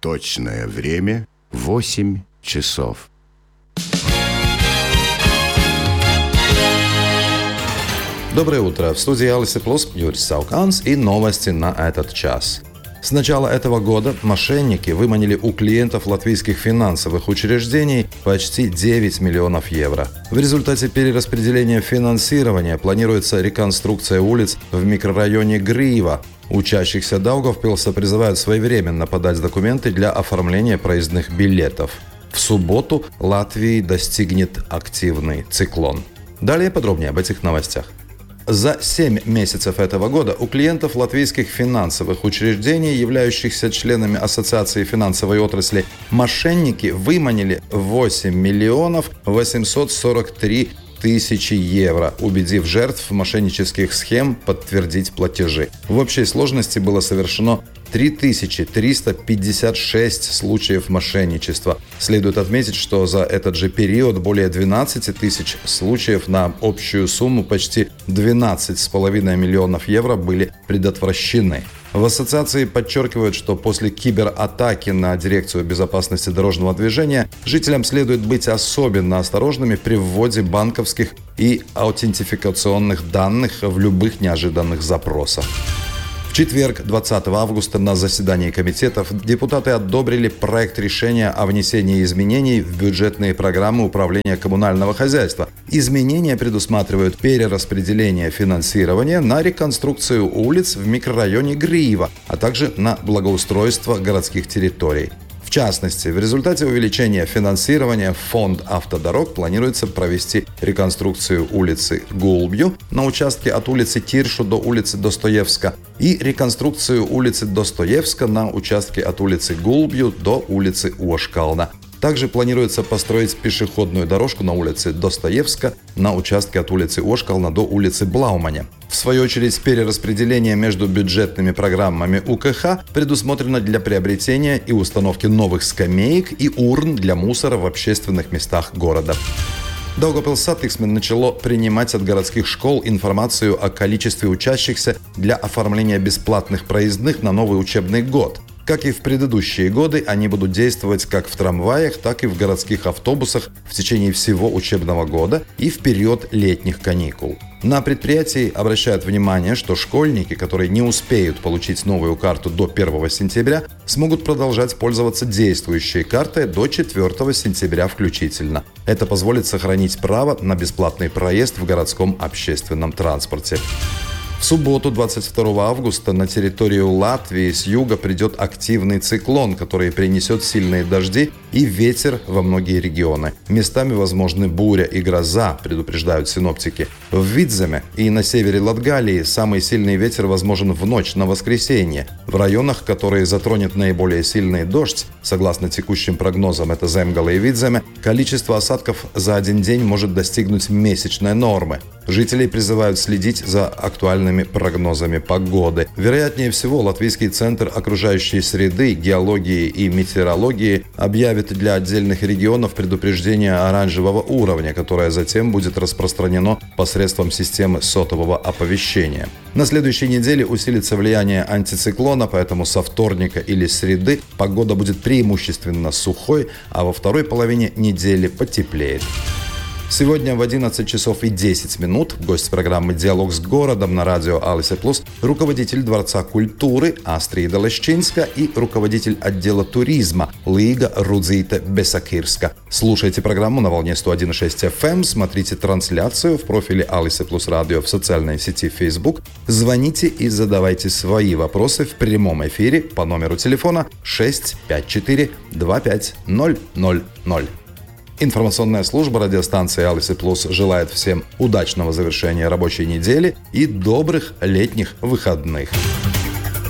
Точное время 8 часов. Доброе утро. В студии Алисы Плюс Юрий Сауканс и новости на этот час. С начала этого года мошенники выманили у клиентов латвийских финансовых учреждений почти 9 миллионов евро. В результате перераспределения финансирования планируется реконструкция улиц в микрорайоне Грīva. Учащихся Даугавпилса призывают своевременно подать документы для оформления проездных билетов. В субботу Латвии достигнет активный циклон. Далее подробнее об этих новостях. За 7 месяцев этого года у клиентов латвийских финансовых учреждений, являющихся членами Ассоциации финансовой отрасли, мошенники выманили 8 миллионов 843 тысячи евро, убедив жертв мошеннических схем подтвердить платежи. В общей сложности было совершено 3356 случаев мошенничества. Следует отметить, что за этот же период более 12 тысяч случаев на общую сумму почти 12,5 миллионов евро были предотвращены. В ассоциации подчеркивают, что после кибератаки на Дирекцию безопасности дорожного движения жителям следует быть особенно осторожными при вводе банковских и аутентификационных данных в любых неожиданных запросах. В четверг, 20 августа, на заседании комитетов депутаты одобрили проект решения о внесении изменений в бюджетные программы управления коммунального хозяйства. Изменения предусматривают перераспределение финансирования на реконструкцию улиц в микрорайоне Грīva, а также на благоустройство городских территорий. В частности, в результате увеличения финансирования Фонд автодорог планируется провести реконструкцию улицы Гулбju на участке от улицы Тиршу до улицы Достоевска и реконструкцию улицы Достоевска на участке от улицы Гулбju до улицы Ошкална. Также планируется построить пешеходную дорожку на улице Достоевска на участке от улицы Ошкална до улицы Блауманя. В свою очередь, перераспределение между бюджетными программами УКХ предусмотрено для приобретения и установки новых скамеек и урн для мусора в общественных местах города. Daugavpils Satiksme начало принимать от городских школ информацию о количестве учащихся для оформления бесплатных проездных на новый учебный год. Как и в предыдущие годы, они будут действовать как в трамваях, так и в городских автобусах в течение всего учебного года и в период летних каникул. На предприятии обращают внимание, что школьники, которые не успеют получить новую карту до 1 сентября, смогут продолжать пользоваться действующей картой до 4 сентября включительно. Это позволит сохранить право на бесплатный проезд в городском общественном транспорте. В субботу, 22 августа, на территорию Латвии с юга придет активный циклон, который принесет сильные дожди и ветер во многие регионы. Местами возможны буря и гроза, предупреждают синоптики. В Видземе и на севере Латгалии самый сильный ветер возможен в ночь на воскресенье. В районах, которые затронет наиболее сильный дождь, согласно текущим прогнозам, это Земгала и Видземе, количество осадков за один день может достигнуть месячной нормы. Жителей призывают следить за актуальными прогнозами погоды. Вероятнее всего, Латвийский центр окружающей среды, геологии и метеорологии объявит для отдельных регионов предупреждение оранжевого уровня, которое затем будет распространено посредством системы сотового оповещения. На следующей неделе усилится влияние антициклона, поэтому со вторника или среды погода будет преимущественно сухой, а во второй половине недели потеплеет. Сегодня в 11 часов и 10 минут гость программы «Диалог с городом» на радио Алисе Плюс, руководитель Дворца культуры Астрида Лещинска и руководитель отдела туризма Лига Рудzīte Besakirska. Слушайте программу на волне 101,6 FM, смотрите трансляцию в профиле Алисе Плюс Радио в социальной сети Facebook, звоните и задавайте свои вопросы в прямом эфире по номеру телефона 654 25000. Информационная служба радиостанции Алисе Плюс желает всем удачного завершения рабочей недели и добрых летних выходных.